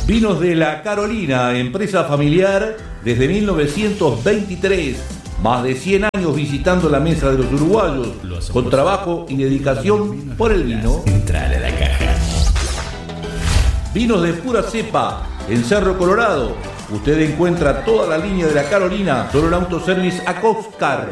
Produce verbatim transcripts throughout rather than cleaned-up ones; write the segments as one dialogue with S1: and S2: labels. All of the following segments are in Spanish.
S1: Vinos de la Carolina, empresa familiar desde mil novecientos veintitrés. Más de cien años visitando la mesa de los uruguayos, con trabajo y dedicación por el vino.
S2: Entrale a la caja.
S1: Vinos de pura cepa, en Cerro Colorado. Usted encuentra toda la línea de la Carolina solo en Autoservice Acoscar.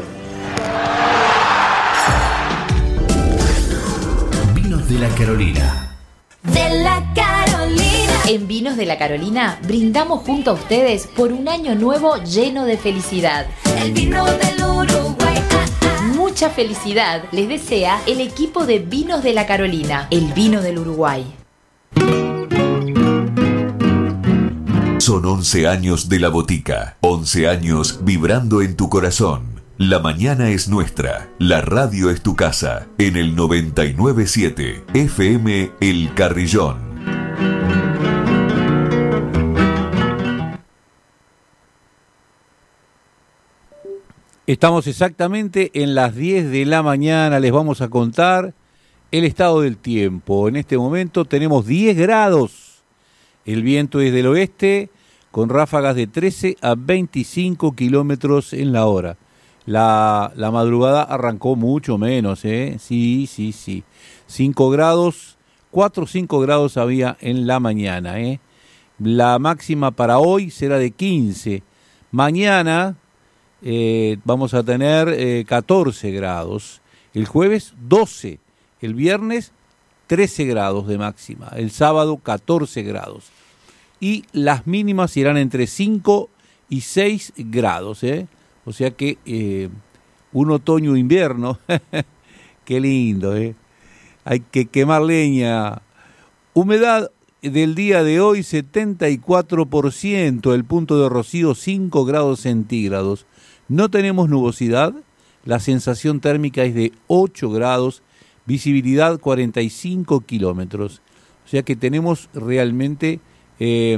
S2: Vinos de la Carolina.
S3: De la Carolina.
S4: En Vinos de la Carolina brindamos junto a ustedes por un año nuevo lleno de felicidad.
S3: El vino del Uruguay. Ah, ah.
S4: Mucha felicidad les desea el equipo de Vinos de la Carolina, el vino del Uruguay.
S5: Son once años de La Botica, once años vibrando en tu corazón. La mañana es nuestra, la radio es tu casa, en el noventa y nueve punto siete, F M El Carrillón.
S1: Estamos exactamente en las diez de la mañana, les vamos a contar el estado del tiempo. En este momento tenemos diez grados, el viento es del oeste con ráfagas de trece a veinticinco kilómetros en la hora. La, la madrugada arrancó mucho menos, ¿eh? Sí, sí, sí. cinco grados, cuatro o cinco grados había en la mañana, ¿eh? La máxima para hoy será de quince. Mañana eh, vamos a tener eh, catorce grados. El jueves doce. El viernes trece grados de máxima. El sábado catorce grados. Y las mínimas irán entre cinco y seis grados, ¿eh? O sea que eh, un otoño-invierno, qué lindo, ¿eh? Hay que quemar leña. Humedad del día de hoy, setenta y cuatro por ciento, el punto de rocío cinco grados centígrados. No tenemos nubosidad, la sensación térmica es de ocho grados, visibilidad cuarenta y cinco kilómetros. O sea que tenemos realmente eh,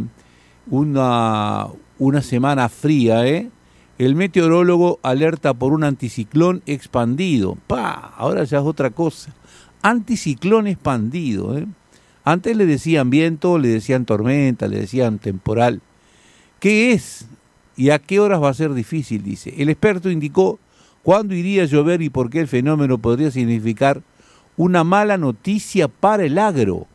S1: una, una semana fría, ¿eh? El meteorólogo alerta por un anticiclón expandido. ¡Pah! Ahora ya es otra cosa. Anticiclón expandido, ¿eh? Antes le decían viento, le decían tormenta, le decían temporal. ¿Qué es? ¿Y a qué horas va a ser difícil? Dice. El experto indicó cuándo iría a llover y por qué el fenómeno podría significar una mala noticia para el agro.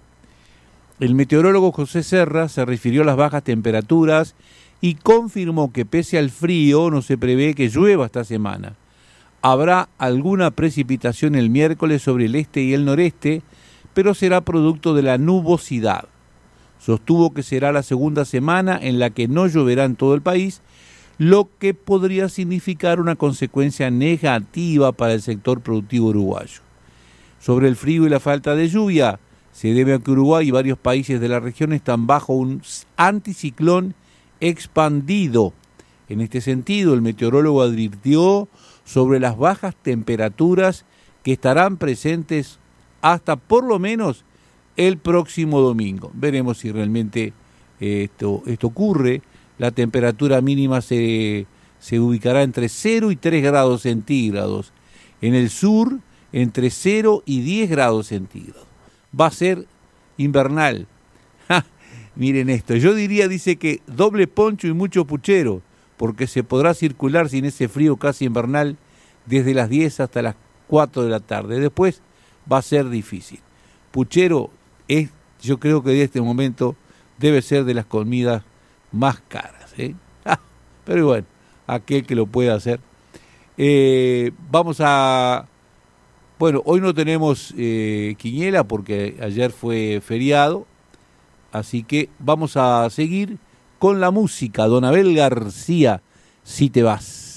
S1: El meteorólogo José Serra se refirió a las bajas temperaturas y confirmó que pese al frío no se prevé que llueva esta semana. Habrá alguna precipitación el miércoles sobre el este y el noreste, pero será producto de la nubosidad. Sostuvo que será la segunda semana en la que no lloverá en todo el país, lo que podría significar una consecuencia negativa para el sector productivo uruguayo. Sobre el frío y la falta de lluvia, se debe a que Uruguay y varios países de la región están bajo un anticiclón expandido. En este sentido, el meteorólogo advirtió sobre las bajas temperaturas que estarán presentes hasta por lo menos el próximo domingo. Veremos si realmente esto, esto ocurre. La temperatura mínima se, se ubicará entre cero y tres grados centígrados. En el sur, entre cero y diez grados centígrados. Va a ser invernal. ¡Ja! Miren esto, yo diría, dice que doble poncho y mucho puchero, porque se podrá circular sin ese frío casi invernal desde las diez hasta las cuatro de la tarde. Después va a ser difícil. Puchero es, yo creo que de este momento debe ser de las comidas más caras, ¿eh? Ah, pero bueno, aquel que lo pueda hacer. Eh, vamos a... Bueno, hoy no tenemos eh, quiniela porque ayer fue feriado. Así que vamos a seguir con la música. Don Abel García, Si te vas.